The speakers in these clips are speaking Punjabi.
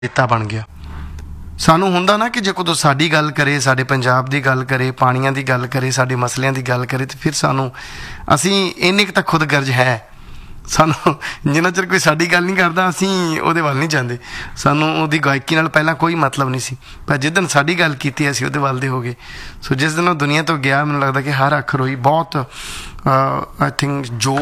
ਨੇਤਾ ਬਣ ਗਿਆ। ਸਾਨੂੰ ਹੁੰਦਾ ਨਾ ਕਿ ਜੇ ਕੋਈ ਸਾਡੀ ਗੱਲ ਕਰੇ, ਸਾਡੇ ਪੰਜਾਬ ਦੀ ਗੱਲ ਕਰੇ, ਪਾਣੀਆਂ ਦੀ ਗੱਲ ਕਰੇ, ਸਾਡੇ ਮਸਲਿਆਂ ਦੀ ਗੱਲ ਕਰੇ, ਤੇ ਫਿਰ ਸਾਨੂੰ ਅਸੀਂ ਇੰਨੀ ਕੁ ਤਾਂ ਖੁਦਗਰਜ਼ ਹੈ ਸਾਨੂੰ। ਜਿੰਨਾ ਚਿਰ ਕੋਈ ਸਾਡੀ ਗੱਲ ਨਹੀਂ ਕਰਦਾ ਅਸੀਂ ਉਹਦੇ ਵੱਲ ਨਹੀਂ ਜਾਂਦੇ। ਸਾਨੂੰ ਉਹਦੀ ਗਾਇਕੀ ਨਾਲ ਪਹਿਲਾਂ ਕੋਈ ਮਤਲਬ ਨਹੀਂ ਸੀ, ਪਰ ਜਿੱਦਣ ਸਾਡੀ ਗੱਲ ਕੀਤੀ ਅਸੀਂ ਉਹਦੇ ਵੱਲ ਦੇ ਹੋ ਗਏ। ਸੋ ਜਿਸ ਦਿਨ ਉਹ ਦੁਨੀਆ ਤੋਂ ਗਿਆ, ਮੈਨੂੰ ਲੱਗਦਾ ਕਿ ਹਰ ਅੱਖ ਰੋਈ। ਬਹੁਤ ਆਈ ਥਿੰਕ ਜੋ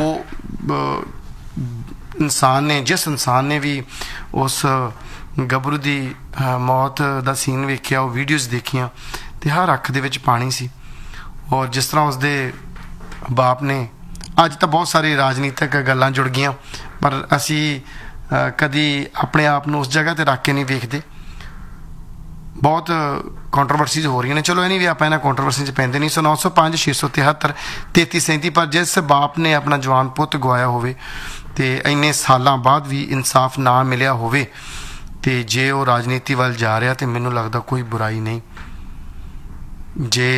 ਇਨਸਾਨ ਨੇ, ਜਿਸ ਇਨਸਾਨ ਨੇ ਵੀ ਉਸ ਗੱਭਰੂ ਦੀ ਮੌਤ ਦਾ ਸੀਨ ਵੇਖਿਆ, ਉਹ ਵੀਡੀਓਜ਼ ਦੇਖੀਆਂ, ਅਤੇ ਹਰ ਅੱਖ ਦੇ ਵਿੱਚ ਪਾਣੀ ਸੀ। ਔਰ ਜਿਸ ਤਰ੍ਹਾਂ ਉਸਦੇ ਬਾਪ ਨੇ, ਅੱਜ ਤਾਂ ਬਹੁਤ ਸਾਰੀ ਰਾਜਨੀਤਿਕ ਗੱਲਾਂ ਜੁੜ ਗਈਆਂ, ਪਰ ਅਸੀਂ ਕਦੀ ਆਪਣੇ ਆਪ ਨੂੰ ਉਸ ਜਗ੍ਹਾ 'ਤੇ ਰੱਖ ਕੇ ਨਹੀਂ ਵੇਖਦੇ। ਬਹੁਤ ਕੰਟਰੋਵਰਸੀਜ਼ ਹੋ ਰਹੀਆਂ ਨੇ, ਚਲੋ ਇਹ ਨਹੀਂ ਵੀ ਆਪਾਂ ਇਹਨਾਂ ਕੰਟਰੋਵਰਸੀ 'ਚ ਪੈਂਦੇ ਨਹੀਂ। ਸੋ 905 673 3337 ਪਰ ਜਿਸ ਬਾਪ ਨੇ ਆਪਣਾ ਜਵਾਨ ਪੁੱਤ ਗਵਾਇਆ ਹੋਵੇ ਅਤੇ ਇੰਨੇ ਸਾਲਾਂ ਬਾਅਦ ਵੀ ਇਨਸਾਫ ਨਾ ਮਿਲਿਆ ਹੋਵੇ, ਅਤੇ ਜੇ ਉਹ ਰਾਜਨੀਤੀ ਵੱਲ ਜਾ ਰਿਹਾ, ਤਾਂ ਮੈਨੂੰ ਲੱਗਦਾ ਕੋਈ ਬੁਰਾਈ ਨਹੀਂ। ਜੇ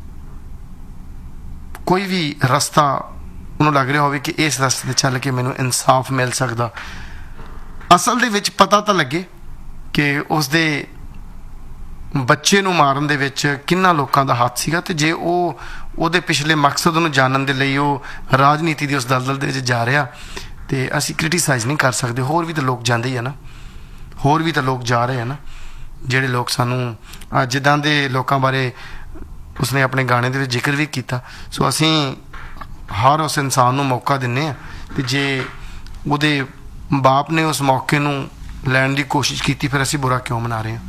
ਕੋਈ ਵੀ ਰਸਤਾ ਉਹਨੂੰ ਲੱਗ ਰਿਹਾ ਹੋਵੇ ਕਿ ਇਸ ਰਸਤੇ 'ਤੇ ਚੱਲ ਕੇ ਮੈਨੂੰ ਇਨਸਾਫ ਮਿਲ ਸਕਦਾ, ਅਸਲ ਦੇ ਵਿੱਚ ਪਤਾ ਤਾਂ ਲੱਗੇ ਕਿ ਉਸਦੇ ਬੱਚੇ ਨੂੰ ਮਾਰਨ ਦੇ ਵਿੱਚ ਕਿੰਨਾ ਲੋਕਾਂ ਦਾ ਹੱਥ ਸੀਗਾ। ਅਤੇ ਜੇ ਉਹ ਉਹਦੇ ਪਿਛਲੇ ਮਕਸਦ ਨੂੰ ਜਾਣਨ ਦੇ ਲਈ ਉਹ ਰਾਜਨੀਤੀ ਦੀ ਉਸ ਦਲਦਲ ਦੇ ਵਿੱਚ ਜਾ ਰਿਹਾ, ਅਤੇ ਅਸੀਂ ਕ੍ਰਿਟੀਸਾਈਜ਼ ਨਹੀਂ ਕਰ ਸਕਦੇ। ਹੋਰ ਵੀ ਤਾਂ ਲੋਕ ਜਾਂਦੇ ਹੀ ਆ ਨਾ, ਹੋਰ ਵੀ ਤਾਂ ਲੋਕ ਜਾ ਰਹੇ ਆ ਨਾ, ਜਿਹੜੇ ਲੋਕ ਸਾਨੂੰ ਜਿੱਦਾਂ ਦੇ ਲੋਕਾਂ ਬਾਰੇ ਉਸਨੇ ਆਪਣੇ ਗਾਣੇ ਦੇ ਵਿੱਚ ਜ਼ਿਕਰ ਵੀ ਕੀਤਾ। ਸੋ ਅਸੀਂ ਹਰ ਉਸ ਇਨਸਾਨ ਨੂੰ ਮੌਕਾ ਦਿੰਦੇ ਹਾਂ, ਅਤੇ ਜੇ ਉਹਦੇ ਬਾਪ ਨੇ ਉਸ ਮੌਕੇ ਨੂੰ ਲੈਣ ਦੀ ਕੋਸ਼ਿਸ਼ ਕੀਤੀ, ਫਿਰ ਅਸੀਂ ਬੁਰਾ ਕਿਉਂ ਮਨਾ ਰਹੇ ਹਾਂ।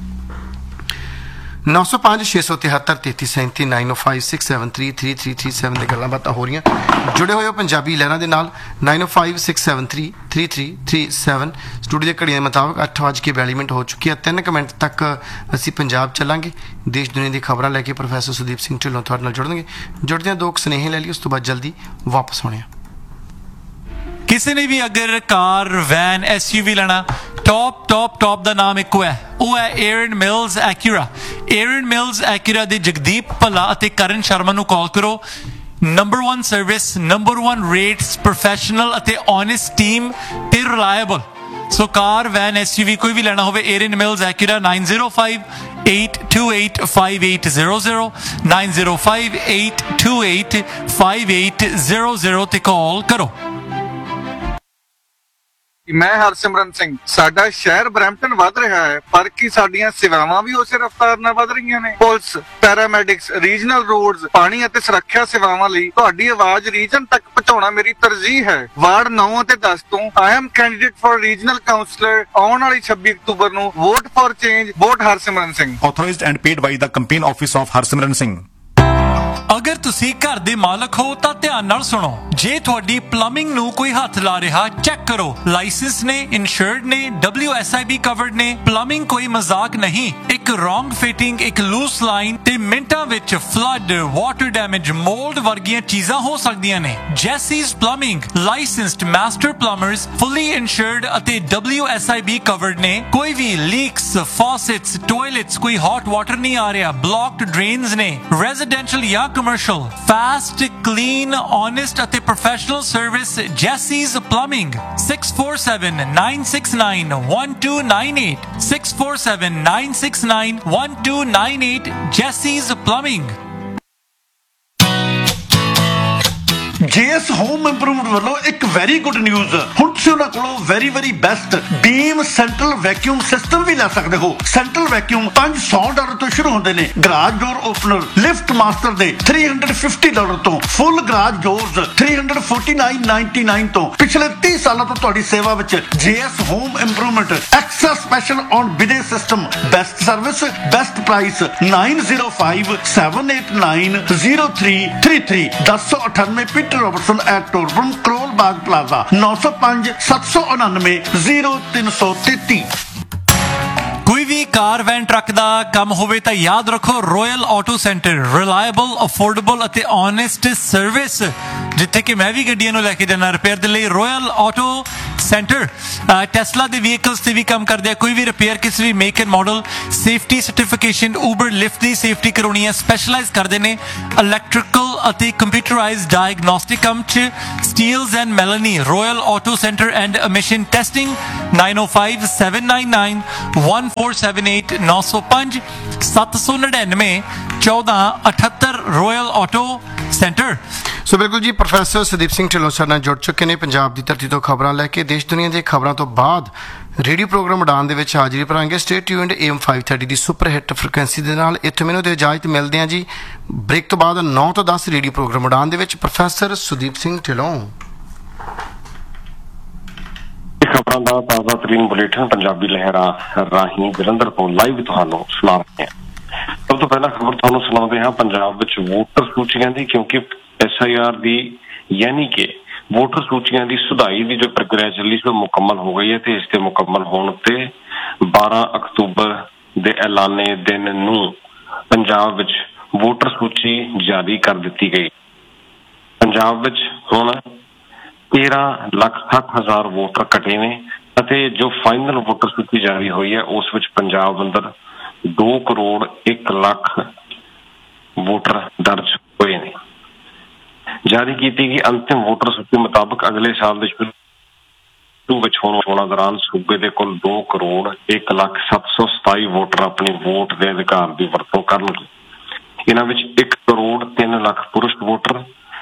905 673 3337 905 673 3337 ਦੇ ਗੱਲਾਂ ਬਾਤਾਂ ਹੋ ਰਹੀਆਂ। ਜੁੜੇ ਹੋਏ ਹੋ ਪੰਜਾਬੀ ਲਹਿਰਾਂ ਦੇ ਨਾਲ। 905 673 3337 ਸਟੂਡੀਓ ਦੇ ਘੜੀਆਂ ਦੇ ਮੁਤਾਬਕ 8:42 ਹੋ ਚੁੱਕੀ ਹੈ। 3 ਮਿੰਟ ਤੱਕ ਅਸੀਂ ਪੰਜਾਬ ਚੱਲਾਂਗੇ। ਦੇਸ਼ ਦੁਨੀਆ ਦੀ ਖਬਰਾਂ ਲੈ ਕੇ ਪ੍ਰੋਫੈਸਰ ਸੁਦੀਪ ਸਿੰਘ ਢਿੱਲੋਂ ਤੁਹਾਡੇ ਨਾਲ ਜੁੜਨਗੇ। ਜੁੜਦਿਆਂ 2 ਸੁਨੇਹੇ ਲੈ ਲਈ, ਉਸ ਤੋਂ ਬਾਅਦ ਜਲਦੀ ਵਾਪਸ ਹੋਣੇ ਆ। ਕਿਸੇ ਨੇ ਵੀ ਅਗਰ ਕਾਰ, ਵੈਨ, SUV ਲੈਣਾ, ਟੌਪ ਦਾ ਨਾਮ ਇੱਕੋ ਹੈ, ਉਹ ਹੈ ਏਰਨ ਮਿਲਜ਼ ਐਕਿਊਰਾ। ਏਰਨ ਮਿਲਜ਼ ਐਕਿਊਰਾ ਦੇ ਜਗਦੀਪ ਭੱਲਾ ਅਤੇ ਕਰਨ ਸ਼ਰਮਾ ਨੂੰ ਕਾਲ ਕਰੋ। Number 1 service, number 1 rates, professional ਅਤੇ ਓਨੈਸਟ ਟੀਮ ਤੇ ਰਿਲਾਇਬਲ। ਸੋ ਕਾਰ, ਵੈਨ, SUV ਕੋਈ ਵੀ ਲੈਣਾ ਹੋਵੇ, ਏਰਨ ਮਿਲਜ਼ ਐਕਿਊਰਾ 905 828 5800 905 828 5800 ਤੇ ਕਾਲ ਕਰੋ। ਮੈਂ ਹਰਸਿਮਰਨ ਸਿੰਘ। ਸਾਡਾ ਸ਼ਹਿਰ ਬਰੈਂਪਟਨ ਵੱਧ ਰਿਹਾ ਹੈ, ਪਰ ਕੀ ਸਾਡੀਆਂ ਸੇਵਾਵਾਂ ਵੀ ਉਸੇ ਰਫ਼ਤਾਰ ਨਾਲ ਵੱਧ ਰਹੀਆਂ ਨੇ? ਪੁਲਿਸ, ਪੈਰਾਮੈਡਿਕਸ, ਰੀਜਨਲ ਰੋਡਸ, ਪਾਣੀ ਅਤੇ ਸੁਰੱਖਿਆ ਸੇਵਾਵਾਂ ਲਈ ਤੁਹਾਡੀ ਆਵਾਜ਼ ਰੀਜਨ ਤੱਕ ਪਹੁੰਚਾਉਣਾ ਮੇਰੀ ਤਰਜੀਹ ਹੈ। ਵਾਰਡ 9 ਅਤੇ 10 ਤੋਂ I am candidate for regional councillor. ਆਉਣ ਵਾਲੀ 26 ਅਕਤੂਬਰ ਨੂੰ vote for change, vote Harsimran Singh. Authorized and paid by the campaign office of Harsimran Singh। ਅਗਰ ਤੁਸੀਂ ਘਰ ਦੇ ਮਾਲਕ ਹੋ ਤਾਂ ਧਿਆਨ ਨਾਲ ਸੁਣੋ। ਜੇ ਤੁਹਾਡੀ ਪਲੰਬਿੰਗ ਨੂੰ ਕੋਈ ਹੱਥ ਲਾ ਰਿਹਾ, ਚੈੱਕ ਕਰੋ। ਲਾਇਸੈਂਸ ਨੇ, ਇੰਸ਼ੋਰਡ ਨੇ, WSIB ਕਵਰਡ ਨੇ। ਪਲੰਬਿੰਗ ਕੋਈ ਮਜ਼ਾਕ ਨਹੀਂ। ਇੱਕ ਰੋਂਗ ਫਿਟਿੰਗ, ਇੱਕ ਲੂਸ ਲਾਈਨ ਤੇ ਮਿੰਟਾਂ ਵਿੱਚ ਫਲੱਡ, ਵਾਟਰ ਡੈਮੇਜ, ਮੋਲਡ ਵਰਗੀਆਂ ਚੀਜ਼ਾਂ ਹੋ ਸਕਦੀਆਂ ਨੇ। ਜੈਸੀਜ਼ ਪਲੰਬਿੰਗ, ਲਾਇਸੈਂਸਡ ਮਾਸਟਰ ਪਲੰਬਰਸ, ਫੁੱਲੀ ਇੰਸ਼ੋਰਡ ਅਤੇ WSIB ਕਵਰਡ ਨੇ। ਕੋਈ ਵੀ ਲੀਕਸ, ਫੌਸੇਟਸ, ਟਾਇਲਟਸ, ਕੋਈ ਹੌਟ ਵਾਟਰ ਨਹੀਂ ਆ ਰਿਹਾ, ਬਲੌਕਡ ਡਰੇਨਸ ਨੇ। ਰੈਜ਼ੀਡੈਂਸ਼ੀਅਲ ਜਾਂ ਕਮਰਸ਼ੀਅਲ, ਫਾਸਟ, ਕਲੀਨ, ਓਨੈਸਟ ਅਤੇ professional service Jaycees plumbing. 6479691298 6479691298 Jaycees plumbing. JS home improvement ਵੱਲੋਂ ਇੱਕ ਵੈਰੀ ਗੁੱਡ ਨਿਊਜ਼। ਹੁਣ ਤੁਸੀਂ ਉਹਨਾਂ ਕੋਲੋਂ ਵੈਰੀ ਬੈਸਟ ਬੀਮ ਸੈਂਟਰਲ ਵੈਕਿਊਮ ਸਿਸਟਮ ਵੀ ਲੈ ਸਕਦੇ ਹੋ। ਸੈਂਟਰਲ ਵੈਕਿਊਮ $500 ਤੋਂ ਸ਼ੁਰੂ ਹੁੰਦੇ ਨੇ। ਗਰਾਜ ਡੋਰ ਓਪਨਰ, ਲਿਫਟ ਮਾਸਟਰ ਦੇ $350 ਤੋਂ, ਫੁੱਲ ਗਰਾਜ ਡੋਰਸ $349.99 ਤੋਂ। ਪਿਛਲੇ 30 ਸਾਲਾਂ ਤੋਂ ਤੁਹਾਡੀ ਸੇਵਾ ਵਿੱਚ JS home improvement. Extra special on ਬਿਡੇ system, best service, best price. 9057890333 1098 Peter Robertson at ਟੋਰਬਨ, Karol Bagh plaza. 905 799 0333। ਕੋਈ ਵੀ ਕਾਰ, ਵੈਨ, ਟਰੱਕ ਟਰੱਕ ਦਾ ਕੰਮ ਹੋਵੇ ਤਾਂ ਯਾਦ ਰੱਖੋ royal auto centre, reliable, affordable ਅਤੇ ਓਨੈਸਟ ਸਰਵਿਸ, ਜਿੱਥੇ ਕਿ ਮੈਂ ਵੀ ਗੱਡੀਆਂ ਨੂੰ ਲੈ ਕੇ ਜਾਣਾ ਰਿਪੇਅਰ ਦੇ ਲਈ। ਰੋਇਲ ਆਟੋ ਸੈਂਟਰ ਟੈਸਲਾ ਦੇ ਵਹੀਕਲਸ ਤੇ ਵੀ ਕੰਮ ਕਰਦੇ ਆ। ਕੋਈ ਵੀ ਰਿਪੇਅਰ ਕਿਸੇ ਵੀ make and model, safety certification, Uber lift the safety ਕਰਾਉਣੀ ਹੈ, ਸਪੈਸ਼ਲਾਈਜ਼ ਕਰਦੇ ਨੇ ਇਲੈਕਟ੍ਰੀਕਲ ਅਤੇ ਕੰਪਿਊਟਰਾਈਜ਼ਡ ਡਾਇਗਨੋਸਟਿਕ ਕੰਮ 'ਚ। Steeles and ਮੈਲਨੀ, royal auto centre and emission testing, 9057991478 905 799 1478 royal auto centre. ਸੋ ਬਿਲਕੁਲ ਜੀ, ਪ੍ਰੋਫੈਸਰ ਸੁਦੀਪ ਸਿੰਘ ਢਿੱਲੋਂ ਸਾਡੇ ਨਾਲ ਜੁੜ ਚੁੱਕੇ ਨੇ। ਪੰਜਾਬ ਦੀ ਧਰਤੀ ਤੋਂ ਖਬਰਾਂ ਲੈ ਕੇ ਦੇਸ਼ ਦੁਨੀਆ ਦੀਆਂ ਖਬਰਾਂ ਤੋਂ ਬਾਅਦ ਰੇਡੀਓ ਪ੍ਰੋਗਰਾਮ ਉਡਾਨ ਦੇ ਵਿੱਚ ਹਾਜ਼ਰੀ ਭਰਾਂਗੇ। Stay tuned AM 530 the super hit frequency ਦੇ ਨਾਲ। ਇੱਥੇ ਮੈਨੂੰ ਤੇ ਇਜਾਜ਼ਤ ਮਿਲਦੇ ਹਾਂ ਜੀ। ਬ੍ਰੇਕ ਤੋਂ ਬਾਅਦ 9 ਤੋਂ 10 ਰੇਡੀਓ ਪ੍ਰੋਗਰਾਮ ਉਡਾਨ ਦੇ ਵਿੱਚ ਪ੍ਰੋਫੈਸਰ ਸੁਦੀਪ ਸਿੰਘ ਢਿੱਲੋਂ। ਖਬਰਾਂ ਦਾ ਤਾਜ਼ਾ ਤਰੀਨ ਬੁਲੇਟਿਨ ਪੰਜਾਬੀ ਲਹਿਰਾਂ ਰਾਹੀਂ ਜਲੰਧਰ ਤੋਂ ਲਾਈਵ ਤੁਹਾਨੂੰ ਸੁਣਾ ਰਹੇ ਹਾਂ। ਸਭ ਤੋਂ ਪਹਿਲਾਂ ਖਬਰ ਤੁਹਾਨੂੰ ਸੁਣਾਉਂਦੇ ਹਾਂ ਪੰਜਾਬ ਵਿੱਚ ਵੋਟਰ ਸੂਚੀਆਂ ਦੀ, ਕਿਉਂਕਿ SIR ਦੀ ਯਾਨੀ ਕਿ ਵੋਟਰ ਸੂਚੀਆਂ ਦੀ ਸੁਧਾਈ ਦੀ ਜੋ ਪ੍ਰਕਿਰਿਆ ਚੱਲੀ ਸੀ ਉਹ ਮੁਕੰਮਲ ਹੋ ਗਈ ਹੈ ਤੇ ਇਸ ਦੇ ਮੁਕੰਮਲ ਹੋਣ ਤੇ 12 ਅਕਤੂਬਰ ਦੇ ਐਲਾਨੇ ਦਿਨ ਨੂੰ ਪੰਜਾਬ ਵਿੱਚ ਵੋਟਰ ਸੂਚੀ ਜਾਰੀ ਕਰ ਦਿੱਤੀ ਗਈ। ਪੰਜਾਬ ਵਿੱਚ ਹੁਣ 13,60,000 ਵੋਟਰ ਕੱਟੇ ਨੇ ਅਤੇ ਜੋ ਫਾਈਨਲ ਵੋਟਰ ਸੂਚੀ ਜਾਰੀ ਹੋਈ ਹੈ ਉਸ ਵਿੱਚ ਪੰਜਾਬ ਅੰਦਰ 2 ਕਰੋੜ 1 ਲੱਖ ਵੋਟਰ ਦਰਜ ਹੋਏ ਨੇ। ਜਾਰੀ ਕੀਤੀ ਗਈ ਅੰਤਿਮ ਵੋਟਰ ਸੂਚੀ ਮੁਤਾਬਕ ਅਗਲੇ ਸਾਲ ਦੇ ਸ਼ੁਰੂ ਵਿੱਚ ਹੋਣ ਚੋਣਾਂ ਦੌਰਾਨ ਸੂਬੇ ਦੇ ਕੁੱਲ 2 ਕਰੋੜ 1,07,27 ਵੋਟਰ ਆਪਣੀ ਵੋਟ ਦੇ ਅਧਿਕਾਰ ਦੀ ਵਰਤੋਂ ਕਰਨਗੇ। ਇਹਨਾਂ ਵਿੱਚ 1 ਕਰੋੜ 3 ਲੱਖ ਪੁਰਸ਼ ਵੋਟਰ,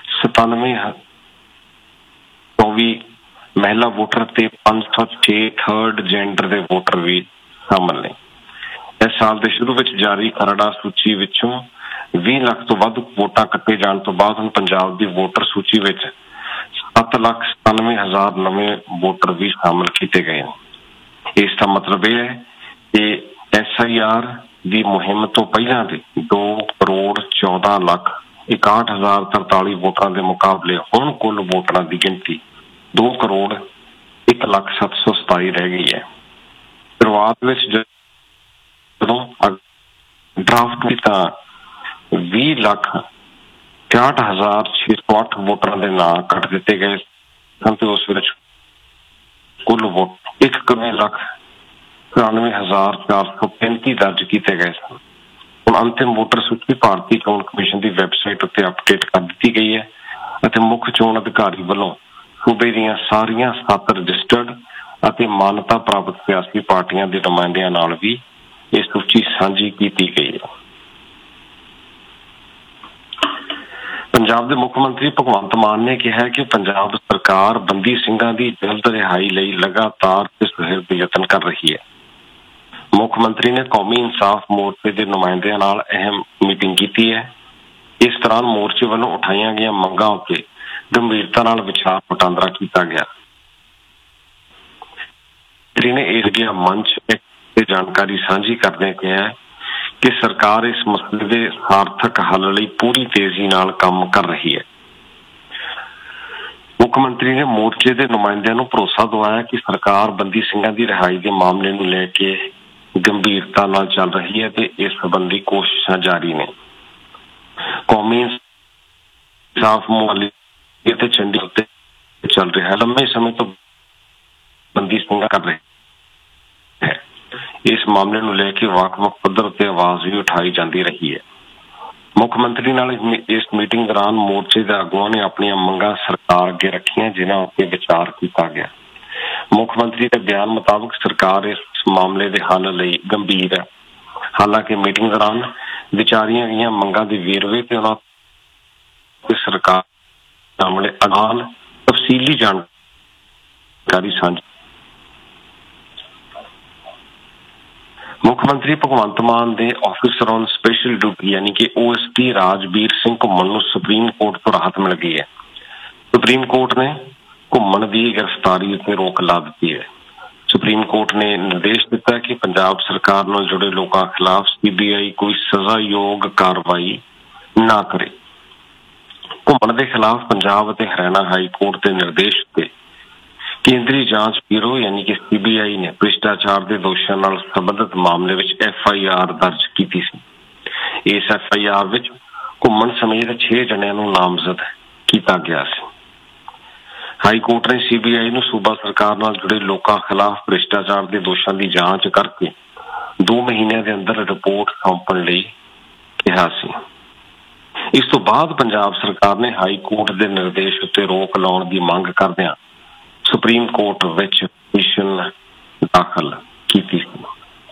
97,024 ਮਹਿਲਾ ਵੋਟਰ ਤੇ 506 ਥਰਡ ਜੈਂਡਰ ਦੇ ਵੋਟਰ ਵੀ ਸ਼ਾਮਲ ਨੇ। ਇਸ ਸਾਲ ਦੇ ਸ਼ੁਰੂ ਵਿੱਚ ਜਾਰੀ ਖਰੜਾ ਸੂਚੀ ਵਿੱਚੋਂ 20 ਲੱਖ ਤੋਂ ਵੱਧ ਵੋਟਾਂ ਕੱਟੇ ਜਾਣ ਤੋਂ ਬਾਅਦ ਹੁਣ ਪੰਜਾਬ ਦੀ ਵੋਟਰ ਸੂਚੀ ਵਿੱਚ 7,97,000 ਨਵੇਂ ਵੋਟਰ ਵੀ ਸ਼ਾਮਲ ਕੀਤੇ ਗਏ ਨੇ। ਇਸ ਦਾ ਮਤਲਬ ਇਹ ਹੈ ਕਿ SIR ਦੀ ਮੁਹਿੰਮ ਤੋਂ ਪਹਿਲਾਂ ਦੇ 2 ਕਰੋੜ 14 ਲੱਖ 61,043 ਵੋਟਰਾਂ ਦੇ ਮੁਕਾਬਲੇ ਹੁਣ ਕੁੱਲ ਵੋਟਰਾਂ ਦੀ ਗਿਣਤੀ 2 ਕਰੋੜ 1,07,27 ਰਹਿ ਗਈ ਹੈ। ਸ਼ੁਰੂਆਤ ਵਿੱਚ ਜਦੋਂ ਡਰਾਫਟ ਵੀ ਤਾਂ 20,61,608 ਵੋਟਰਾਂ ਦੇ ਨਾਂ ਕੱਟ ਦਿੱਤੇ ਗਏ ਸਨ ਤੇ ਉਸ ਵਿੱਚ ਕੁੱਲ ਵੋਟ 1,94,435 ਦਰਜ ਕੀਤੇ ਗਏ ਸਨ। ਹੁਣ ਅੰਤਿਮ ਵੋਟਰ ਸੂਚੀ ਭਾਰਤੀ ਚੋਣ ਕਮਿਸ਼ਨ ਦੀ ਵੈਬਸਾਈਟ ਉੱਤੇ ਅਪਡੇਟ ਕਰ ਦਿੱਤੀ ਗਈ ਹੈ ਅਤੇ ਮੁੱਖ ਚੋਣ ਅਧਿਕਾਰੀ ਵੱਲੋਂ ਸੂਬੇ ਦੀਆਂ ਸਾਰੀਆਂ 7 ਰਜਿਸਟਰਡ ਅਤੇ ਮਾਨਤਾ ਪ੍ਰਾਪਤ ਸਿਆਸੀ ਪਾਰਟੀਆਂ ਦੇ ਨੁਮਾਇੰਦਿਆਂ ਨਾਲ ਵੀ ਇਹ ਸੂਚੀ ਸਾਂਝੀ ਕੀਤੀ ਗਈ ਹੈ। ਪੰਜਾਬ ਦੇ ਮੁੱਖ ਮੰਤਰੀ ਭਗਵੰਤ ਮਾਨ ਨੇ ਕਿਹਾ ਕਿ ਪੰਜਾਬ ਸਰਕਾਰ ਬੰਦੀ ਸਿੰਘਾਂ ਦੀ ਜਲਦ ਰਿਹਾਈ ਲਈ ਲਗਾਤਾਰ ਤੇ ਸੁਹਿਰਦ ਯਤਨ ਕਰ ਰਹੀ ਹੈ। ਮੁੱਖ ਮੰਤਰੀ ਨੇ ਕੌਮੀ ਇਨਸਾਫ ਮੋਰਚੇ ਦੇ ਨੁਮਾਇੰਦਿਆਂ ਨਾਲ ਅਹਿਮ ਮੀਟਿੰਗ ਕੀਤੀ ਹੈ। ਇਸ ਦੌਰਾਨ ਮੋਰਚੇ ਵੱਲੋਂ ਉਠਾਈਆਂ ਗਈਆਂ ਮੰਗਾਂ ਉੱਤੇ ਗੰਭੀਰਤਾ ਨਾਲ ਵਿਚਾਰ ਵਟਾਂਦਰਾ ਕੀਤਾ ਗਿਆ। ਮੰਤਰੀ ਨੇ ਇਸ ਗਿਆ ਮੰਚ ਤੇ ਜਾਣਕਾਰੀ ਸਾਂਝੀ ਕਰਦਿਆਂ ਕਿਹਾ ਕਿ ਸਰਕਾਰ ਇਸ ਮਸਲੇ ਦੇ ਸਾਰਥਕ ਹੱਲ ਲਈ ਪੂਰੀ ਤੇਜ਼ੀ ਨਾਲ ਕੰਮ ਕਰ ਰਹੀ ਹੈ। ਮੁੱਖ ਮੰਤਰੀ ਨੇ ਮੋਰਚੇ ਦੇ ਨੁਮਾਇੰਦਿਆਂ ਨੂੰ ਭਰੋਸਾ ਦਿਵਾਇਆ ਕਿ ਸਰਕਾਰ ਬੰਦੀ ਸਿੰਘਾਂ ਦੀ ਰਿਹਾਈ ਦੇ ਮਾਮਲੇ ਨੂੰ ਲੈ ਕੇ ਗੰਭੀਰਤਾ ਨਾਲ ਚੱਲ ਰਹੀ ਹੈ ਤੇ ਇਸ ਸੰਬੰਧੀ ਕੋਸ਼ਿਸ਼ਾਂ ਜਾਰੀ ਨੇ। ਕੌਮੀ ਇਨਸਾਫ ਮੁਹੱਲੀ ਤੇ ਚੰਡੀਗੜ੍ਹ ਤੇ ਚੱਲ ਰਿਹਾ ਹੈ। ਲੰਮੇ ਸਮੇਂ ਤੋਂ ਬੰਦੀ ਸਿੰਘਾਂ ਕਰ ਰਹੇ ਹੈ। ਇਸ ਮਾਮਲੇ ਨੂੰ ਲੈ ਕੇ ਵੱਖ-ਵੱਖ ਪੱਧਰ ਤੇ ਆਵਾਜ਼ ਵੀ ਉਠਾਈ ਜਾਂਦੀ ਰਹੀ ਹੈ। ਮੁੱਖ ਮੰਤਰੀ ਨਾਲ ਇਸ ਮੀਟਿੰਗ ਦੌਰਾਨ ਮੋਰਚੇ ਦੇ ਆਗੂਆਂ ਨੇ ਆਪਣੀਆਂ ਮੰਗਾਂ ਸਰਕਾਰ ਅੱਗੇ ਰੱਖੀਆਂ, ਜਿਨ੍ਹਾਂ ਉੱਤੇ ਵਿਚਾਰ ਕੀਤਾ ਗਿਆ। ਮੁੱਖ ਮੰਤਰੀ ਦੇ ਬਿਆਨ ਮੁਤਾਬਕ ਸਰਕਾਰ ਇਸ ਮਾਮਲੇ ਦੇ ਹੱਲ ਲਈ ਗੰਭੀਰ ਹੈ। ਹਾਲਾਂਕਿ ਮੀਟਿੰਗ ਦੌਰਾਨ ਵਿਚਾਰੀਆਂ ਗਈਆਂ ਮੰਗਾਂ ਦੇ ਵੇਰਵੇ ਤੇ ਉਹਨਾਂ ਤੇ ਸਰਕਾਰ ਸਾਹਮਣੇ ਅਗਾਲ ਤਫਸੀਲੀ ਜਾਣਕਾਰੀ ਸਾਂਝੀ। ਮੁੱਖ ਮੰਤਰੀ ਭਗਵੰਤ ਮਾਨ ਦੇ ਆਫਿਸਰ ਔਨ ਸਪੈਸ਼ਲ ਡਿਊਟੀ ਯਾਨੀ ਕਿ OSD ਰਾਜਵੀਰ ਸਿੰਘ ਘੁੰਮਣ ਨੂੰ ਸੁਪਰੀਮ ਕੋਰਟ ਤੋਂ ਰਾਹਤ ਮਿਲ ਗਈ ਹੈ। ਸੁਪਰੀਮ ਕੋਰਟ ਨੇ ਘੁੰਮਣ ਦੀ ਗ੍ਰਿਫਤਾਰੀ ਉੱਤੇ ਰੋਕ ਲਾ ਦਿੱਤੀ ਹੈ। ਸੁਪਰੀਮ ਕੋਰਟ ਨੇ ਨਿਰਦੇਸ਼ ਦਿੱਤਾ ਕਿ ਪੰਜਾਬ ਸਰਕਾਰ ਨਾਲ ਜੁੜੇ ਲੋਕਾਂ ਖਿਲਾਫ CBI ਕੋਈ ਸਜ਼ਾਯੋਗ ਕਾਰਵਾਈ ਨਾ ਕਰੇ। ਘੁੰਮਣ ਦੇ ਖਿਲਾਫ ਪੰਜਾਬ ਅਤੇ ਹਰਿਆਣਾ ਹਾਈ ਕੋਰਟ ਦੇ ਨਿਰਦੇਸ਼ ਉੱਤੇ ਕੇਂਦਰੀ ਜਾਂਚ ਬਿਊਰੋ ਯਾਨੀ ਕਿ CBI ਨੇ ਭ੍ਰਿਸ਼ਟਾਚਾਰ ਦੇ ਦੋਸ਼ਾਂ ਨਾਲ ਸੰਬੰਧਿਤ ਮਾਮਲੇ ਵਿੱਚ FIR ਦਰਜ ਕੀਤੀ ਸੀ। ਇਸ FIR ਵਿੱਚ ਘੁੰਮਣ ਸਮੇਤ 6 ਜਣਿਆਂ ਨੂੰ ਨਾਮਜ਼ਦ ਕੀਤਾ ਗਿਆ ਸੀ। ਹਾਈ ਕੋਰਟ ਨੇ CBI ਨੂੰ ਸੂਬਾ ਸਰਕਾਰ ਨਾਲ ਜੁੜੇ ਲੋਕਾਂ ਖਿਲਾਫ ਭ੍ਰਿਸ਼ਟਾਚਾਰ ਦੇ ਦੋਸ਼ਾਂ ਦੀ ਜਾਂਚ ਕਰਕੇ 2 ਮਹੀਨਿਆਂ ਦੇ ਅੰਦਰ ਰਿਪੋਰਟ ਸੌਂਪਣ ਲਈ ਕਿਹਾ ਸੀ। ਇਸ ਤੋਂ ਬਾਅਦ ਪੰਜਾਬ ਸਰਕਾਰ ਨੇ ਹਾਈ ਕੋਰਟ ਦੇ ਨਿਰਦੇਸ਼ ਉੱਤੇ ਰੋਕ ਲਾਉਣ ਦੀ ਮੰਗ ਕਰਦਿਆਂ ਸੁਪਰੀਮ ਕੋਰਟ ਵਿੱਚ ਪਟੀਸ਼ਨ ਦਾਖਲ ਕੀਤੀ ਸੀ।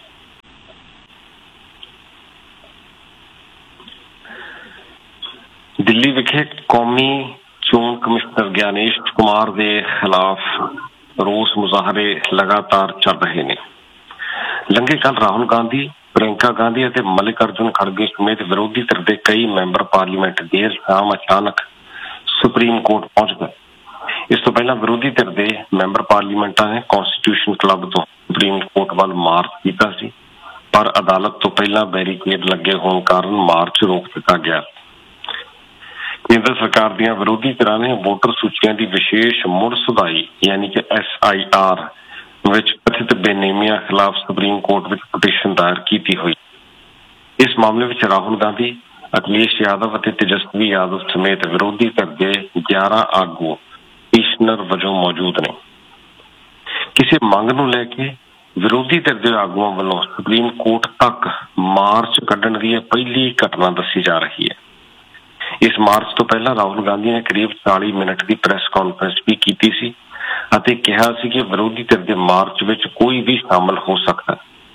ਦਿੱਲੀ ਵਿਖੇ ਕੌਮੀ ਚੋਣ ਕਮਿਸ਼ਨਰ ਗਿਆਨੇਸ਼ ਕੁਮਾਰ ਦੇ ਖਿਲਾਫ ਰੋਸ ਮੁਜ਼ਾਹਰੇ ਲਗਾਤਾਰ ਚੱਲ ਰਹੇ ਨੇ। ਲੰਘੇ ਕੱਲ੍ਹ ਰਾਹੁਲ ਗਾਂਧੀ, ਪ੍ਰਿਅੰਕਾ ਗਾਂਧੀ ਅਤੇ ਮਲਿਕ ਅਰਜੁਨ ਖੜਗੇ ਸਮੇਤ ਵਿਰੋਧੀ ਧਿਰ ਦੇ ਕਈ ਮੈਂਬਰ ਪਾਰਲੀਮੈਂਟ ਦੇਰ ਸ਼ਾਮ ਅਚਾਨਕ ਸੁਪਰੀਮ ਕੋਰਟ ਪਹੁੰਚ ਗਏ। ਇਸ ਤੋਂ ਪਹਿਲਾਂ ਵਿਰੋਧੀ ਧਿਰ ਦੇ ਮੈਂਬਰ ਪਾਰਲੀਮੈਂਟਾਂ ਨੇ ਕੌਂਸਟੀਟਿਊਸ਼ਨ ਕਲੱਬ ਤੋਂ ਸੁਪਰੀਮ ਕੋਰਟ ਵੱਲ ਮਾਰਚ ਕੀਤਾ ਸੀ, ਪਰ ਅਦਾਲਤ ਤੋਂ ਪਹਿਲਾਂ ਬੈਰੀਕੇਡ ਲੱਗੇ ਹੋਣ ਕਾਰਨ ਮਾਰਚ ਰੋਕ ਦਿੱਤਾ ਗਿਆ। ਕੇਂਦਰ ਸਰਕਾਰ ਦੀਆਂ ਵਿਰੋਧੀ ਧਿਰਾਂ ਨੇ ਵੋਟਰ ਸੂਚੀਆਂ ਦੀ ਵਿਸ਼ੇਸ਼ ਮੁੜ ਸੁਧਾਈ ਯਾਨੀ ਕਿ SIR ਵਿੱਚ ਕਥਿਤ ਬੇਨੇਮੀਆਂ ਖਿਲਾਫ ਸੁਪਰੀਮ ਕੋਰਟ ਵਿੱਚ ਪਟੀਸ਼ਨ ਦਾਇਰ ਕੀਤੀ ਹੋਈ। ਇਸ ਮਾਮਲੇ ਵਿੱਚ ਰਾਹੁਲ ਗਾਂਧੀ, ਅਖਿਲੇਸ਼ ਯਾਦਵ ਅਤੇ ਤੇਜਸਵੀ ਯਾਦਵ ਸਮੇਤ ਵਿਰੋਧੀ ਧਿਰ ਦੇ 11 ਆਗੂ ਪਟੀਸ਼ਨਰ ਵਜੋਂ ਮੌਜੂਦ ਨੇ। ਕਿਸੇ ਮੰਗ ਨੂੰ ਲੈ ਕੇ ਵਿਰੋਧੀ ਧਿਰ ਦੇ ਆਗੂਆਂ ਵੱਲੋਂ ਸੁਪਰੀਮ ਕੋਰਟ ਤੱਕ ਮਾਰਚ ਕੱਢਣ ਦੀ ਇਹ ਪਹਿਲੀ ਘਟਨਾ ਦੱਸੀ ਜਾ ਰਹੀ ਹੈ। ਇਸ ਮਾਰਚ ਤੋਂ ਪਹਿਲਾਂ ਰਾਹੁਲ ਗਾਂਧੀ ਨੇ ਕਰੀਬ 40 ਮਿੰਟ ਦੀ ਪ੍ਰੈਸ ਕਾਨਫਰੰਸ ਵੀ ਕੀਤੀ ਸੀ ਅਤੇ ਕਿਹਾ ਸੀ ਕਿ ਵਿਰੋਧੀ ਧਿਰ ਦੇ ਮਾਰਚ ਵਿੱਚ ਕੋਈ ਵੀ ਸ਼ਾਮਲ ਹੋ ਸਕਦਾ।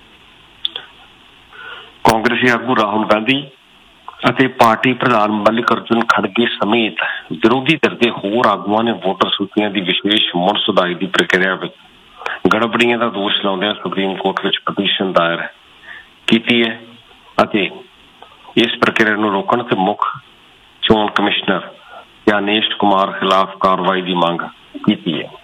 ਕਾਂਗਰਸੀ ਆਗੂ ਰਾਹੁਲ ਗਾਂਧੀ ਅਤੇ ਪਾਰਟੀ ਪ੍ਰਧਾਨ ਮਲਿਕ ਅਰਜੁਨ ਖੜਗੇ ਸਮੇਤ ਵਿਰੋਧੀ ਧਿਰ ਦੇ ਹੋਰ ਆਗੂਆਂ ਨੇ ਵੋਟਰ ਸੂਚੀਆਂ ਦੀ ਵਿਸ਼ੇਸ਼ ਮੁੜ ਸੁਧਾਈ ਦੀ ਪ੍ਰਕਿਰਿਆ ਵਿੱਚ ਗੜਬੜੀਆਂ ਦਾ ਦੋਸ਼ ਲਾਉਂਦਿਆਂ ਸੁਪਰੀਮ ਕੋਰਟ ਵਿੱਚ ਪਟੀਸ਼ਨ ਦਾਇਰ ਕੀਤੀ ਹੈ ਅਤੇ ਇਸ ਪ੍ਰਕਿਰਿਆ ਨੂੰ ਰੋਕਣ ਤੇ ਮੁੱਖ ਚੋਣ ਕਮਿਸ਼ਨਰ ਗਿਆਨੇਸ਼ ਕੁਮਾਰ ਖਿਲਾਫ ਕਾਰਵਾਈ ਦੀ ਮੰਗ ਕੀਤੀ ਹੈ।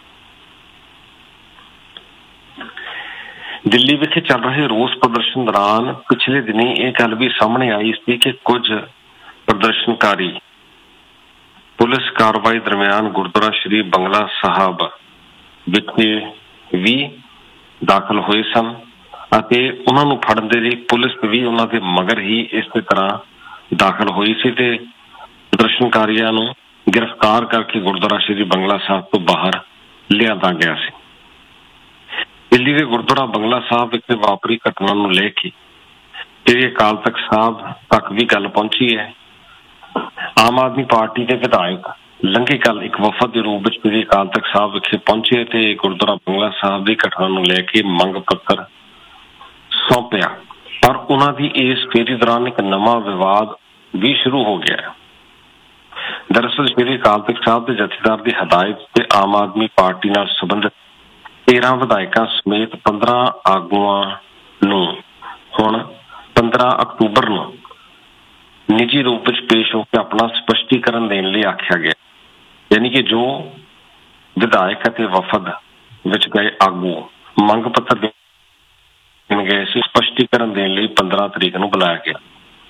ਦਿੱਲੀ ਵਿਖੇ ਚੱਲ ਰਹੇ ਰੋਸ ਪ੍ਰਦਰਸ਼ਨ ਦੌਰਾਨ ਪਿਛਲੇ ਦਿਨੀ ਇਹ ਗੱਲ ਵੀ ਸਾਹਮਣੇ ਆਈ ਸੀ ਕਿ ਕੁਝ ਪ੍ਰਦਰਸ਼ਨਕਾਰੀ ਪੁਲਿਸ ਕਾਰਵਾਈ ਦਰਮਿਆਨ ਗੁਰਦੁਆਰਾ ਸ਼੍ਰੀ ਬੰਗਲਾ ਸਾਹਿਬ ਵਿਖੇ ਵੀ ਦਾਖਲ ਹੋਏ ਸਨ ਅਤੇ ਉਹਨਾਂ ਨੂੰ ਫੜਨ ਦੇ ਲਈ ਪੁਲਿਸ ਵੀ ਉਹਨਾਂ ਦੇ ਮਗਰ ਹੀ ਇਸੇ ਤਰ੍ਹਾਂ ਦਾਖਲ ਹੋਈ ਸੀ ਤੇ ਪ੍ਰਦਰਸ਼ਨਕਾਰੀਆਂ ਨੂੰ ਗ੍ਰਿਫਤਾਰ ਕਰਕੇ ਗੁਰਦੁਆਰਾ ਸ਼੍ਰੀ ਬੰਗਲਾ ਸਾਹਿਬ ਤੋਂ ਬਾਹਰ ਲਿਆਂਦਾ ਗਿਆ ਸੀ। ਦਿੱਲੀ ਦੇ ਗੁਰਦੁਆਰਾ ਬੰਗਲਾ ਸਾਹਿਬ ਵਿਖੇ ਵਾਪਰੀ ਘਟਨਾ ਨੂੰ ਲੈ ਕੇ ਸ੍ਰੀ ਅਕਾਲ ਤਖ਼ਤ ਸਾਹਿਬ ਤੱਕ ਵੀ ਗੱਲ ਪਹੁੰਚੀ ਹੈ। ਆਮ ਆਦਮੀ ਪਾਰਟੀ ਦੇ ਵਿਧਾਇਕ ਲੰਘੇ ਕੱਲ੍ਹ ਇੱਕ ਵਫਦ ਦੇ ਰੂਪ ਵਿੱਚ ਸ੍ਰੀ ਅਕਾਲ ਤਖ਼ਤ ਸਾਹਿਬ ਵਿਖੇ ਪਹੁੰਚੇ ਤੇ ਗੁਰਦੁਆਰਾ ਬੰਗਲਾ ਸਾਹਿਬ ਦੀ ਘਟਨਾ ਨੂੰ ਲੈ ਕੇ ਮੰਗ ਪੱਤਰ ਸੌਂਪਿਆ, ਪਰ ਉਹਨਾਂ ਦੀ ਇਸ ਫੇਰੀ ਦੌਰਾਨ ਇੱਕ ਨਵਾਂ ਵਿਵਾਦ ਵੀ ਸ਼ੁਰੂ ਹੋ ਗਿਆ। ਦਰਅਸਲ ਸ੍ਰੀ ਅਕਾਲ ਤਖ਼ਤ ਸਾਹਿਬ ਦੇ ਜਥੇਦਾਰ ਦੀ ਹਦਾਇਤ ਤੇ ਆਮ ਆਦਮੀ ਪਾਰਟੀ ਨਾਲ ਸੰਬੰਧਿਤ 13 ਵਿਧਾਇਕਾਂ ਸਮੇਤ 15 ਆਗੂਆਂ ਨੂੰ ਹੁਣ 15 ਅਕਤੂਬਰ ਨੂੰ ਨਿੱਜੀ ਰੂਪ ਵਿੱਚ ਪੇਸ਼ ਹੋ ਕੇ ਆਪਣਾ ਸਪਸ਼ਟੀਕਰਨ ਦੇਣ ਲਈ ਆਖਿਆ ਗਿਆ। ਯਾਨੀ ਕਿ ਜੋ ਵਿਧਾਇਕ ਅਤੇ ਵਫਦ ਵਿੱਚ ਗਏ ਆਗੂ ਮੰਗ ਪੱਤਰ ਦੇਣ ਗਏ ਸੀ, ਸਪਸ਼ਟੀਕਰਨ ਦੇਣ ਲਈ 15 ਤਰੀਕ ਨੂੰ ਬੁਲਾਇਆ ਗਿਆ।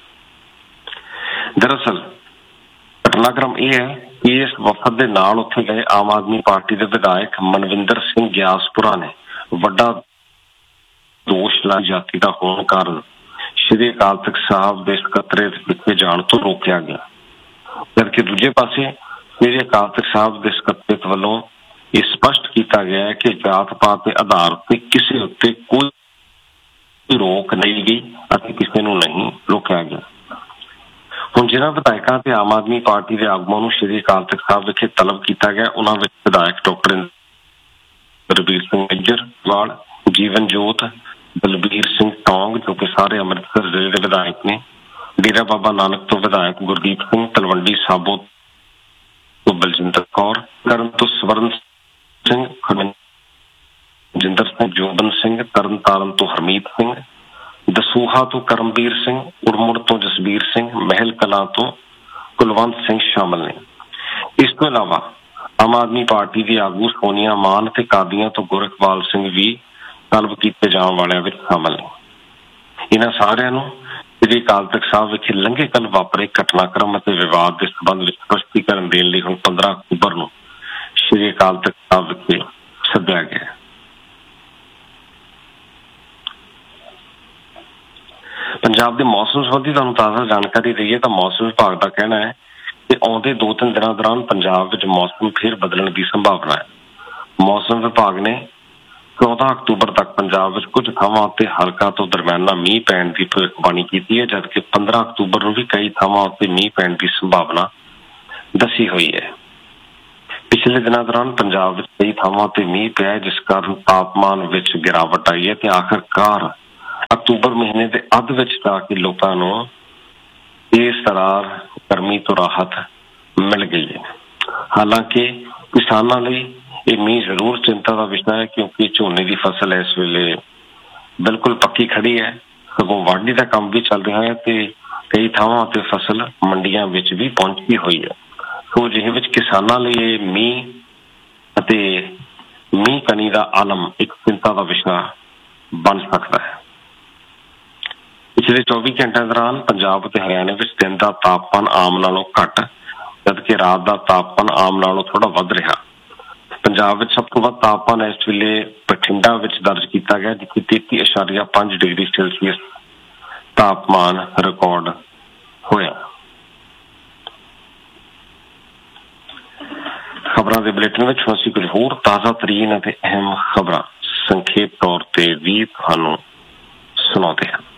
ਦਰਅਸਲ ਘਟਨਾਕ੍ਰਮ ਇਹ ਹੈ ਕਿ ਇਸ ਵਫਦ ਦੇ ਨਾਲ ਉੱਥੇ ਗਏ ਆਮ ਆਦਮੀ ਪਾਰਟੀ ਦੇ ਵਿਧਾਇਕ ਮਨਵਿੰਦਰ ਸਿੰਘ ਗਿਆਸਪੁਰਾ ਨੇ ਵੱਡਾ ਦੋਸ਼ ਲਾਇਆ ਜਾਤੀ ਦਾ ਹੋਣ ਕਾਰਨ ਸ਼੍ਰੀ ਅਕਾਲ ਤਖ਼ਤ ਸਾਹਿਬ ਦੇ ਸਕੱਤਰੇਤ ਵਿਖੇ ਜਾਣ ਤੋਂ ਰੋਕਿਆ ਗਿਆ, ਜਦਕਿ ਦੂਜੇ ਪਾਸੇ ਸ਼੍ਰੀ ਅਕਾਲ ਤਖ਼ਤ ਸਾਹਿਬ ਦੇ ਸਕੱਤਰੇਤ ਵੱਲੋਂ ਇਹ ਸਪਸ਼ਟ ਕੀਤਾ ਗਿਆ ਹੈ ਕਿ ਜਾਤ ਪਾਤ ਦੇ ਆਧਾਰ ਤੇ ਕਿਸੇ ਉੱਤੇ ਕੋਈ ਰੋਕ ਨਹੀਂ ਗਈ ਅਤੇ ਕਿਸੇ ਨੂੰ ਨਹੀਂ ਰੋਕਿਆ ਗਿਆ। ਹੁਣ ਜਿਹਨਾਂ ਵਿਧਾਇਕਾਂ ਤੇ ਆਮ ਆਦਮੀ ਪਾਰਟੀ ਦੇ ਆਗੂਆਂ ਨੂੰ ਸ਼੍ਰੀ ਅਕਾਲ ਤਖ਼ਤ ਸਾਹਿਬ ਵਿਖੇ ਤਲਬ ਕੀਤਾ ਗਿਆ, ਉਹਨਾਂ ਵਿੱਚ ਵਿਧਾਇਕ ਡਾਕਟਰ ਰਵੀਰ ਸਿੰਘ ਨਿੱਜਰਵਾਲ, ਜੀਵਨ ਜੋਤ, ਬਲਬੀਰ ਸਿੰਘ ਟੌਂਗ ਜੋ ਕਿ ਸਾਰੇ ਅੰਮ੍ਰਿਤਸਰ ਜ਼ਿਲ੍ਹੇ ਦੇ ਵਿਧਾਇਕ ਨੇ, ਡੇਰਾ ਬਾਬਾ ਨਾਨਕ ਤੋਂ ਵਿਧਾਇਕ ਗੁਰਦੀਪ ਸਿੰਘ, ਤਲਵੰਡੀ ਸਾਬੋ ਤੋਂ ਬਲਜਿੰਦਰ ਕੌਰ, ਕਰਨ ਤੋਂ ਸਵਰਨ ਸਿੰਘ, ਜਿੰਦਰ ਸਿੰਘ, ਜੋਬਨ ਸਿੰਘ, ਤਰਨ ਤਾਰਨ ਤੋਂ ਹਰਮੀਤ ਸਿੰਘ, ਦਸੂਹਾ ਤੋਂ ਕਰਮਵੀਰ ਸਿੰਘ, ਉੜਮੁੜ ਤੋਂ ਜਸਬੀਰ ਸਿੰਘ, ਮਹਿਲ ਕਲਾਂ ਤੋਂ ਕੁਲਵੰਤ ਸਿੰਘ ਸ਼ਾਮਲ ਨੇ। ਇਸ ਤੋਂ ਇਲਾਵਾ ਆਮ ਆਦਮੀ ਪਾਰਟੀ ਦੀ ਆਗੂ ਸੋਨੀਆ ਮਾਨ ਤੇ ਕਾਦੀਆਂ ਤੋਂ ਗੁਰਖਵਾਲ ਸਿੰਘ ਵੀ ਤਲਬ ਕੀਤੇ ਜਾਣ ਵਾਲਿਆਂ ਵਿੱਚ ਸ਼ਾਮਲ ਨੇ। ਇਹਨਾਂ ਸਾਰਿਆਂ ਨੂੰ ਸ੍ਰੀ ਅਕਾਲ ਤਖ਼ਤ ਸਾਹਿਬ ਵਿਖੇ ਲੰਘੇ ਕੱਲ੍ਹ ਵਾਪਰੇ ਘਟਨਾਕ੍ਰਮ ਅਤੇ ਵਿਵਾਦ ਦੇ ਸੰਬੰਧ ਵਿੱਚ ਸਪਸ਼ਟੀਕਰਨ ਦੇਣ ਲਈ ਹੁਣ 15 ਅਕਤੂਬਰ ਨੂੰ ਸ੍ਰੀ ਅਕਾਲ ਤਖਤ ਸਾਹਿਬ ਵਿਖੇ ਸੱਦਿਆ ਗਿਆ। ਪੰਜਾਬ ਦੇ ਮੌਸਮ ਸੰਬੰਧੀ ਤੁਹਾਨੂੰ ਤਾਜ਼ਾ ਜਾਣਕਾਰੀ ਦਈਏ ਤਾਂ ਮੌਸਮ ਵਿਭਾਗ ਦਾ ਕਹਿਣਾ ਹੈ ਕਿ ਆਉਂਦੇ 2-3 ਦਿਨਾਂ ਦੌਰਾਨ ਪੰਜਾਬ ਵਿੱਚ ਮੌਸਮ ਫਿਰ ਬਦਲਣ ਦੀ ਸੰਭਾਵਨਾ ਹੈ। ਮੌਸਮ ਵਿਭਾਗ ਨੇ 14 ਅਕਤੂਬਰ ਤੱਕ ਪੰਜਾਬ ਵਿੱਚ ਕੁਝ ਥਾਵਾਂ ਉੱਤੇ ਹਲਕਾ ਤੋਂ ਦਰਮਿਆਨਾ ਮੀਂਹ ਪੈਣ ਦੀ ਭਵਿੱਖਬਾਣੀ ਕੀਤੀ ਹੈ, ਜਦਕਿ 15 ਅਕਤੂਬਰ ਨੂੰ ਵੀ ਕਈ ਥਾਵਾਂ ਉੱਤੇ ਮੀਂਹ ਪੈਣ ਦੀ ਸੰਭਾਵਨਾ ਦੱਸੀ ਹੋਈ ਹੈ। ਪਿਛਲੇ ਦਿਨਾਂ ਦੌਰਾਨ ਪੰਜਾਬ ਵਿੱਚ ਕਈ ਥਾਵਾਂ ਤੇ ਮੀਂਹ ਪਿਆ, ਜਿਸ ਕਾਰਨ ਤਾਪਮਾਨ ਵਿੱਚ ਗਿਰਾਵਟ ਆਈ ਹੈ ਤੇ ਆਖਿਰਕਾਰ ਅਕਤੂਬਰ ਮਹੀਨੇ ਦੇ ਅੱਧ ਵਿੱਚ ਜਾ ਕੇ ਲੋਕਾਂ ਨੂੰ ਇਸ ਤਰ੍ਹਾਂ ਗਰਮੀ ਤੋਂ ਰਾਹਤ ਮਿਲ ਗਈ ਹੈ। ਹਾਲਾਂਕਿ ਕਿਸਾਨਾਂ ਲਈ ਇਹ ਮੀਂਹ ਜ਼ਰੂਰ ਚਿੰਤਾ ਦਾ ਵਿਸ਼ਾ ਹੈ, ਕਿਉਂਕਿ ਝੋਨੇ ਦੀ ਫਸਲ ਇਸ ਵੇਲੇ ਬਿਲਕੁਲ ਪੱਕੀ ਖੜੀ ਹੈ, ਸਗੋਂ ਵਾਢੀ ਦਾ ਕੰਮ ਵੀ ਚੱਲ ਰਿਹਾ ਹੈ ਤੇ ਕਈ ਥਾਵਾਂ ਤੇ ਫਸਲ ਮੰਡੀਆਂ ਵਿੱਚ ਵੀ ਪਹੁੰਚੀ ਹੋਈ ਹੈ। ਸੋ ਜਿਹੇ ਵਿੱਚ ਕਿਸਾਨਾਂ ਲਈ ਇਹ ਮੀਂਹ ਅਤੇ ਮੀਂਹ ਕਣੀ ਦਾ ਆਲਮ ਇੱਕ ਚਿੰਤਾ ਦਾ ਵਿਸ਼ਾ ਬਣ ਸਕਦਾ ਹੈ। ਪਿਛਲੇ 24 ਘੰਟਿਆਂ ਦੌਰਾਨ ਪੰਜਾਬ ਅਤੇ ਹਰਿਆਣੇ ਵਿੱਚ ਦਿਨ ਦਾ ਤਾਪਮਾਨ ਆਮ ਨਾਲੋਂ ਘੱਟ, ਜਦਕਿ ਰਾਤ ਦਾ ਤਾਪਮਾਨ ਆਮ ਨਾਲੋਂ ਥੋੜਾ ਵੱਧ ਰਿਹਾ। ਪੰਜਾਬ ਵਿੱਚ ਸਭ ਤੋਂ ਵੱਧ ਤਾਪਮਾਨ ਇਸ ਵੇਲੇ ਬਠਿੰਡਾ ਵਿੱਚ ਦਰਜ ਕੀਤਾ ਗਿਆ, ਜਿੱਥੇ 33.5 ਡਿਗਰੀ ਸੈਲਸੀਅਸ ਤਾਪਮਾਨ ਰਿਕਾਰਡ ਹੋਇਆ। ਖਬਰਾਂ ਦੇ ਬੁਲੇਟਿਨ ਵਿੱਚ ਅਸੀਂ ਕੁਝ ਹੋਰ ਤਾਜ਼ਾ ਤਰੀਨ ਅਤੇ ਅਹਿਮ ਖਬਰਾਂ ਸੰਖੇਪ ਤੌਰ ਤੇ ਵੀ ਤੁਹਾਨੂੰ ਸੁਣਾਉਂਦੇ ਹਾਂ।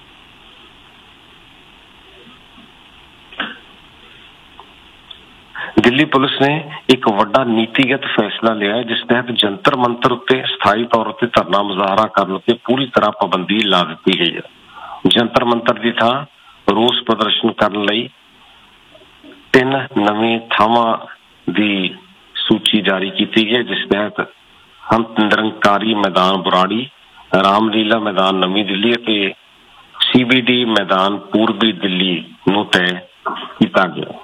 ਦਿੱਲੀ ਪੁਲਿਸ ਨੇ ਇੱਕ ਵੱਡਾ ਨੀਤੀਗਤ ਫੈਸਲਾ ਲਿਆ, ਜਿਸ ਤਹਿਤ ਜੰਤਰ ਮੰਤਰ ਉੱਤੇ ਸਥਾਈ ਤੌਰ ਉੱਤੇ ਧਰਨਾ ਮੁਜ਼ਾਹਰਾ ਕਰਨ ਉੱਤੇ ਪੂਰੀ ਤਰ੍ਹਾਂ ਪਾਬੰਦੀ ਲਾ ਦਿੱਤੀ ਗਈ ਹੈ। ਜੰਤਰ ਮੰਤਰ ਦੀ ਥਾਂ ਰੋਸ ਪ੍ਰਦਰਸ਼ਨ ਕਰਨ ਲਈ 3 ਨਵੀਂ ਥਾਵਾਂ ਦੀ ਸੂਚੀ ਜਾਰੀ ਕੀਤੀ ਗਈ, ਜਿਸ ਤਹਿਤ ਸੰਤ ਨਿਰੰਕਾਰੀ ਮੈਦਾਨ ਬੁਰਾੜੀ, ਰਾਮਲੀਲਾ ਮੈਦਾਨ ਨਵੀਂ ਦਿੱਲੀ ਅਤੇ CBD ਮੈਦਾਨ ਪੂਰਬੀ ਦਿੱਲੀ ਨੂੰ ਤੈਅ ਕੀਤਾ ਗਿਆ।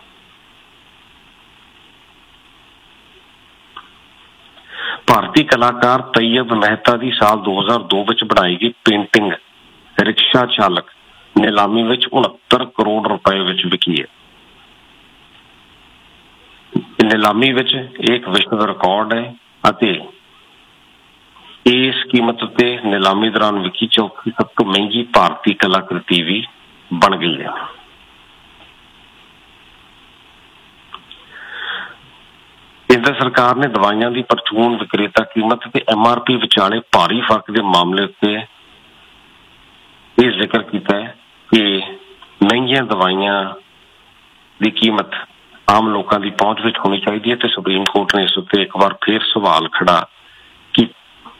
ਭਾਰਤੀ ਕਲਾਕਾਰ ਤੈਯਬ ਮਹਿਤਾ ਦੀ ਸਾਲ 2002 ਵਿੱਚ ਬਣਾਈ ਗਈ ਪੇਂਟਿੰਗ ਰਿਕਸ਼ਾ ਚਾਲਕ ਨਿਲਾਮੀ ਵਿੱਚ 69 ਕਰੋੜ ਰੁਪਏ ਵਿੱਚ ਵਿਕੀ ਹੈ। ਨਿਲਾਮੀ ਵਿੱਚ ਇੱਕ ਵਿਸ਼ਵ ਰਿਕਾਰਡ ਹੈ ਅਤੇ ਇਸ ਕੀਮਤ ਉੱਤੇ ਨਿਲਾਮੀ ਦੌਰਾਨ ਵਿਕੀ ਚੌਥੀ ਸਭ ਤੋਂ ਮਹਿੰਗੀ ਭਾਰਤੀ ਕਲਾਕ੍ਰਿਤੀ ਵੀ ਬਣ ਗਈ ਹੈ। ਕੇਂਦਰ ਸਰਕਾਰ ਨੇ ਦਵਾਈਆਂ ਦੀ ਪਰਚੂਨ ਵਿਕਰੇਤਾ ਕੀਮਤ ਤੇ MRP ਵਿਚਾਲੇ ਭਾਰੀ ਫਰਕ ਦੇ ਮਾਮਲੇ ਉੱਤੇ ਇਹ ਜ਼ਿਕਰ ਕੀਤਾ ਹੈ ਕਿ ਮਹਿੰਗੀਆਂ ਦਵਾਈਆਂ ਦੀ ਕੀਮਤ ਆਮ ਲੋਕਾਂ ਦੀ ਪਹੁੰਚ ਵਿੱਚ ਹੋਣੀ ਚਾਹੀਦੀ ਹੈ ਤੇ ਸੁਪਰੀਮ ਕੋਰਟ ਨੇ ਇਸ ਉੱਤੇ ਇੱਕ ਵਾਰ ਫਿਰ ਸਵਾਲ ਖੜਾ ਕੀਤਾ।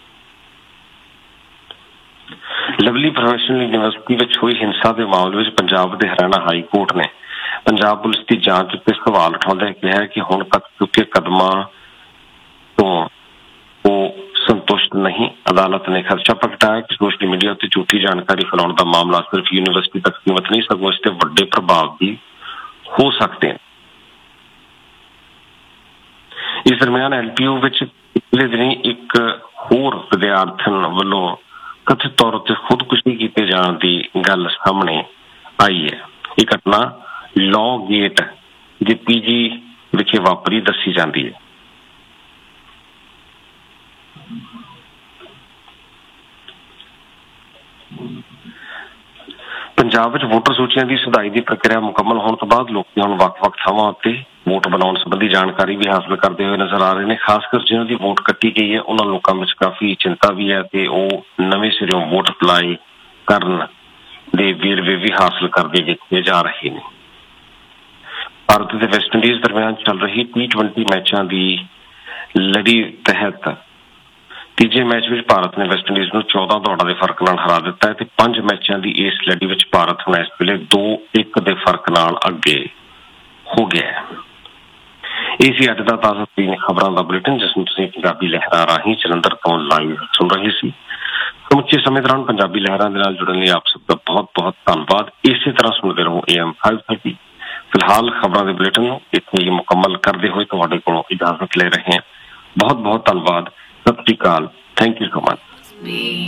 ਲਵਲੀ ਪ੍ਰੋਫੈਸ਼ਨਲ ਯੂਨੀਵਰਸਿਟੀ ਵਿੱਚ ਹੋਈ ਹਿੰਸਾ ਦੇ ਮਾਮਲੇ ਵਿੱਚ ਪੰਜਾਬ ਤੇ ਹਰਿਆਣਾ ਹਾਈ ਕੋਰਟ ਨੇ ਪੰਜਾਬ ਪੁਲਿਸ ਦੀ ਜਾਂਚ ਉੱਤੇ ਸਵਾਲ ਉਠਾਉਂਦਿਆਂ ਕਿਹਾ ਕਿ ਹੁਣ ਤੱਕ ਚੁੱਕੇ ਕਦਮਾਂ ਤੋਂ ਉਹ ਸੰਤੁਸ਼ਟ ਨਹੀਂ। ਅਦਾਲਤ ਨੇ ਖਦਸ਼ਾ ਪ੍ਰਗਟਾਇਆ ਕਿ ਸੋਸ਼ਲ ਮੀਡੀਆ ਉੱਤੇ ਝੂਠੀ ਜਾਣਕਾਰੀ ਫੈਲਾਉਣ ਦਾ ਮਾਮਲਾ ਸਿਰਫ ਯੂਨੀਵਰਸਿਟੀ ਤੱਕ ਸੀਮਤ ਨਹੀਂ, ਸਗੋਂ ਇਸ ਤੇ ਵੱਡੇ ਪ੍ਰਭਾਵ ਵੀ ਹੋ ਸਕਦੇ ਹਨ। ਇਸ ਦਰਮਿਆਨ LPU ਵਿੱਚ ਪਿਛਲੇ ਦਿਨੀ ਇੱਕ ਹੋਰ ਵਿਦਿਆਰਥਣ ਵੱਲੋਂ ਕਥਿਤ ਤੌਰ ਉੱਤੇ ਖੁਦਕੁਸ਼ੀ ਕੀਤੇ ਜਾਣ ਦੀ ਗੱਲ ਸਾਹਮਣੇ ਆਈ ਹੈ। ਇਹ ਘਟਨਾ ਲਾਅ ਗੇਟ ਦੇ PG ਵਿਖੇ ਵਾਪਰੀ ਦੱਸੀ ਜਾਂਦੀ ਹੈ। ਪੰਜਾਬ ਵਿੱਚ ਵੋਟਰ ਸੂਚੀਆਂ ਦੀ ਸੁਧਾਈ ਦੀ ਪ੍ਰਕਿਰਿਆ ਮੁਕੰਮਲ ਹੋਣ ਤੋਂ ਬਾਅਦ ਲੋਕੀ ਹੁਣ ਵੱਖ-ਵੱਖ ਥਾਵਾਂ ਉੱਤੇ ਵੋਟ ਬਣਾਉਣ ਸੰਬੰਧੀ ਜਾਣਕਾਰੀ ਵੀ ਹਾਸਲ ਕਰਦੇ ਹੋਏ ਨਜ਼ਰ ਆ ਰਹੇ ਨੇ। ਖਾਸ ਕਰ ਜਿਹਨਾਂ ਦੀ ਵੋਟ ਕੱਟੀ ਗਈ ਹੈ ਉਹਨਾਂ ਲੋਕਾਂ ਵਿੱਚ ਕਾਫੀ ਚਿੰਤਾ ਵੀ ਹੈ ਤੇ ਉਹ ਨਵੇਂ ਸਿਰਿਓਂ ਵੋਟ ਅਪਲਾਈ ਕਰਨ ਦੇ ਵੇਰਵੇ ਵੀ ਹਾਸਲ ਕਰਦੇ ਵੇਖੇ ਜਾ ਰਹੇ ਨੇ। ਭਾਰਤ ਤੇ ਵੈਸਟ ਇੰਡੀਜ਼ ਦਰਮਿਆਨ ਚੱਲ ਰਹੀ T20 ਮੈਚਾਂ ਦੀ ਲੜੀ ਤਹਿਤ ਤੀਜੇ ਮੈਚ ਵਿੱਚ ਭਾਰਤ ਨੇ ਵੈਸਟ ਇੰਡੀਜ਼ ਨੂੰ 14 ਦੌੜਾਂ ਦੇ ਫਰਕ ਨਾਲ ਹਰਾ ਦਿੱਤਾ ਹੈ ਤੇ 5 ਮੈਚਾਂ ਦੀ ਇਸ ਲੜੀ ਵਿੱਚ ਭਾਰਤ ਹੁਣ ਇਸ ਵੇਲੇ 2-1 ਦੇ ਫਰਕ ਨਾਲ ਅੱਗੇ ਹੋ ਗਿਆ ਹੈ। ਇਹ ਸੀ ਅੱਜ ਦਾ ਤਾਜ਼ਾ ਤਰੀਨ ਖਬਰਾਂ ਦਾ ਬੁਲੇਟਿਨ, ਜਿਸ ਨੂੰ ਤੁਸੀਂ ਪੰਜਾਬੀ ਲਹਿਰਾਂ ਰਾਹੀਂ ਜਲੰਧਰ ਤੋਂ ਲਾਈਵ ਸੁਣ ਰਹੇ ਸੀ। ਸਮੁੱਚੇ ਸਮੇਂ ਦੌਰਾਨ ਪੰਜਾਬੀ ਲਹਿਰਾਂ ਦੇ ਨਾਲ ਜੁੜਨ ਲਈ ਆਪ ਸਭ ਦਾ ਬਹੁਤ-ਬਹੁਤ ਧੰਨਵਾਦ। ਇਸੇ ਤਰ੍ਹਾਂ ਸੁਣਦੇ ਰਹੋ AM 530। ਫਿਲਹਾਲ ਖਬਰਾਂ ਦੇ ਬੁਲੇਟਿਨ ਨੂੰ ਇੱਥੇ ਹੀ ਮੁਕੰਮਲ ਕਰਦੇ ਹੋਏ ਤੁਹਾਡੇ ਕੋਲੋਂ ਇਜਾਜ਼ਤ ਲੈ ਰਹੇ ਹਾਂ। ਬਹੁਤ-ਬਹੁਤ ਧੰਨਵਾਦ। ਸਤਿ ਸ਼੍ਰੀ ਅਕਾਲ। Thank you so much.